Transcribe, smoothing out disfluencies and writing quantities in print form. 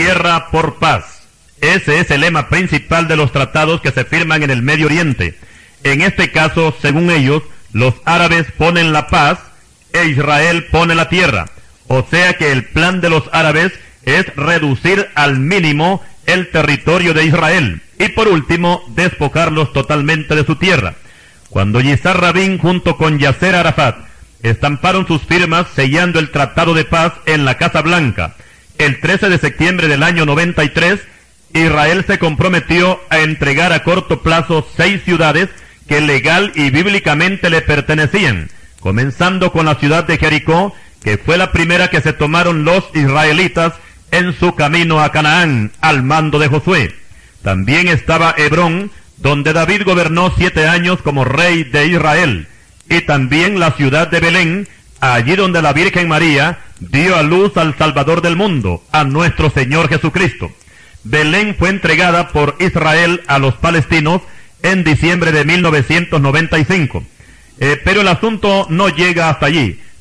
tierra por paz. Ese es el lema principal de los tratados que se firman en el Medio Oriente. En este caso, según ellos, los árabes ponen la paz e Israel pone la tierra. O sea que el plan de los árabes es reducir al mínimo el territorio de Israel y por último despojarlos totalmente de su tierra. Cuando Yitzhak Rabin junto con Yasser Arafat estamparon sus firmas sellando el Tratado de Paz en la Casa Blanca, el 13 de septiembre del año 93, Israel se comprometió a entregar a corto plazo 6 ciudades que legal y bíblicamente le pertenecían, comenzando con la ciudad de Jericó, que fue la primera que se tomaron los israelitas en su camino a Canaán, al mando de Josué. También estaba Hebrón, donde David gobernó 7 años como rey de Israel, y también la ciudad de Belén, allí donde la Virgen María dio a luz al Salvador del mundo, a nuestro Señor Jesucristo. Belén fue entregada por Israel a los palestinos en diciembre de 1995. Pero el asunto no llega hasta allí.